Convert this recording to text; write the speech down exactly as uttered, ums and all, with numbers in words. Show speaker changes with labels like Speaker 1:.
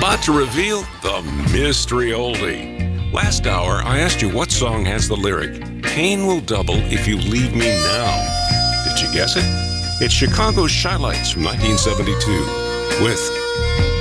Speaker 1: About to reveal the mystery oldie. Last hour, I asked you what song has the lyric, "Pain will double if you leave me now." Did you guess it? It's Chicago's Shy Lights from nineteen seventy-two with